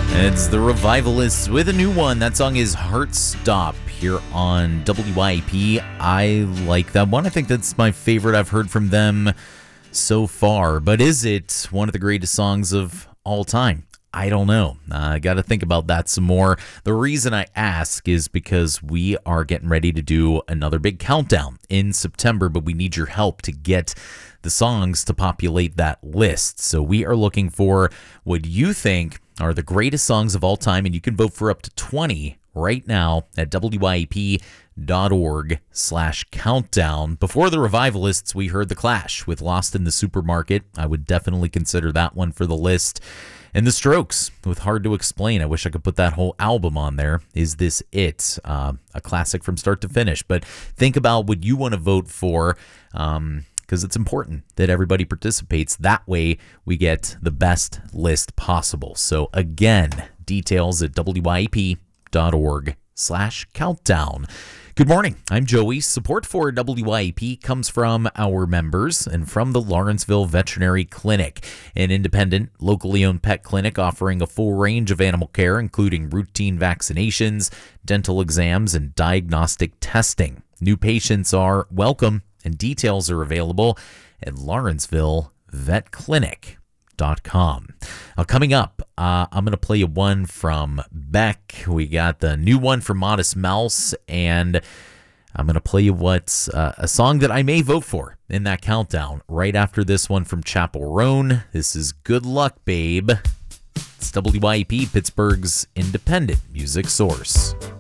It's the Revivalists with a new one. That song is Heart Stop here on WYAP. I like that one. I think that's my favorite I've heard from them so far. But is it one of the greatest songs of all time? I don't know. I got to think about that some more. The reason I ask is because we are getting ready to do another big countdown in September, but we need your help to get the songs to populate that list. So we are looking for what you think are the greatest songs of all time, and you can vote for up to 20 right now at wyap.org/countdown. Before the Revivalists, we heard The Clash with Lost in the Supermarket. I would definitely consider that one for the list. And The Strokes with Hard to Explain. I wish I could put that whole album on there. Is This It? A classic from start to finish. But think about what you want to vote for, because it's important that everybody participates. That way we get the best list possible. So again, details at wyap.org/countdown. Good morning. I'm Joey. Support for WYAP comes from our members and from the Lawrenceville Veterinary Clinic, an independent, locally owned pet clinic offering a full range of animal care, including routine vaccinations, dental exams, and diagnostic testing. New patients are welcome, and details are available at LawrencevilleVetClinic.com. Now, coming up, I'm going to play you one from Beck. We got the new one from Modest Mouse, and I'm going to play you what's a song that I may vote for in that countdown right after this one from Chappell Roan. This is Good Luck, Babe. It's WYAP, Pittsburgh's independent music source.